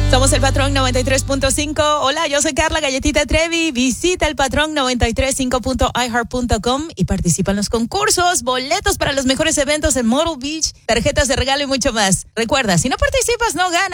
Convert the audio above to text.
Somos el Patrón 93.5. Hola, yo soy Carla Galletita Trevi. Visita el Patrón 935.iheart.com y participa en los concursos, boletos para los mejores eventos en Myrtle Beach, tarjetas de regalo y mucho más. Recuerda, si no participas, no ganas.